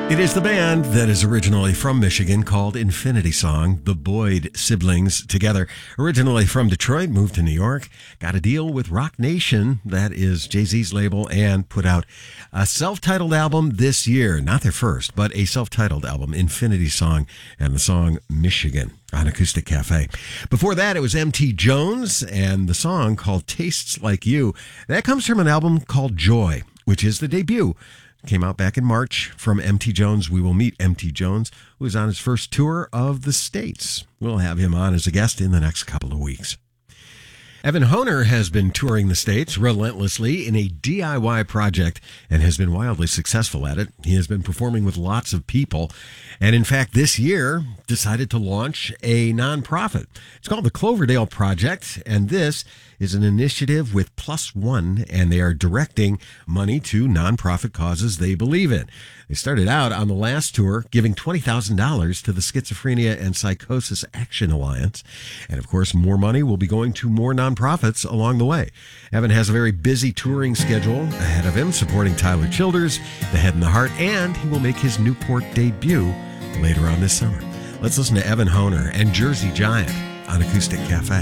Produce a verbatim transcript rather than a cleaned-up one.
It is the band that is originally from Michigan called Infinity Song, the Boyd siblings together. Originally from Detroit, moved to New York, got a deal with Rock Nation, that is Jay-Z's label, and put out a self-titled album this year. Not their first, but a self-titled album, Infinity Song, and the song Michigan on Acoustic Cafe. Before that, it was M T Jones and the song called Tastes Like You. That comes from an album called Joy, which is the debut. Came out back in March from M T Jones. We will meet M T Jones, who is on his first tour of the States. We'll have him on as a guest in the next couple of weeks. Evan Honer has been touring the States relentlessly in a D I Y project and has been wildly successful at it. He has been performing with lots of people, and in fact, this year decided to launch a nonprofit. It's called the Cloverdale Project, and this is an initiative with Plus One, and they are directing money to nonprofit causes they believe in. They started out on the last tour giving twenty thousand dollars to the Schizophrenia and Psychosis Action Alliance. And of course, more money will be going to more nonprofits along the way. Evan has a very busy touring schedule ahead of him, supporting Tyler Childers, The Head and the Heart, and he will make his Newport debut later on this summer. Let's listen to Evan Honer and Jersey Giant on Acoustic Cafe.